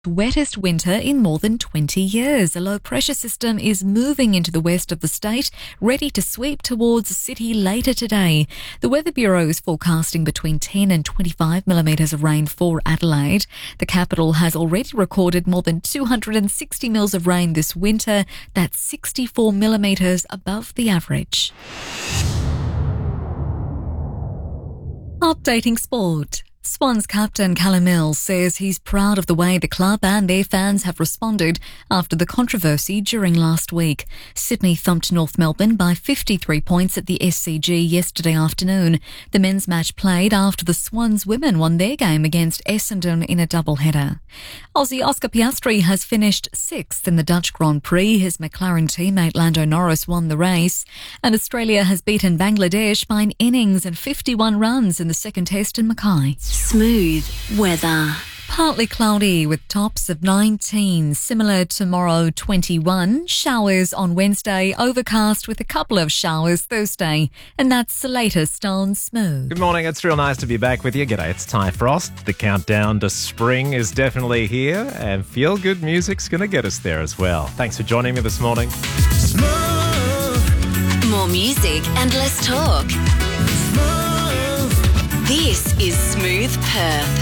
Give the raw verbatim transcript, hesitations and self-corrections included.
Wettest winter in more than twenty years. A low-pressure system is moving into the west of the state, ready to sweep towards the city later today. The Weather Bureau is forecasting between ten and twenty-five millimetres of rain for Adelaide. The capital has already recorded more than two hundred sixty mils of rain this winter. That's sixty-four millimetres above the average. Updating sport. Swans captain Callum Mills says he's proud of the way the club and their fans have responded after the controversy during last week. Sydney thumped North Melbourne by fifty-three points at the S C G yesterday afternoon. The men's match played after the Swans women won their game against Essendon in a doubleheader. Aussie Oscar Piastri has finished sixth in the Dutch Grand Prix. His McLaren teammate Lando Norris won the race. And Australia has beaten Bangladesh by an innings and fifty-one runs in the second test in Mackay. Smooth weather. Partly cloudy with tops of nineteen. Similar tomorrow, twenty-one. Showers on Wednesday, overcast with a couple of showers Thursday. And that's the latest on Smooth. Good morning, it's real nice to be back with you. G'day, it's Ty Frost. The countdown to spring is definitely here, and feel-good music's going to get us there as well. Thanks for joining me this morning. Smooth. More music and less talk. Smooth. This is Smooth Perth.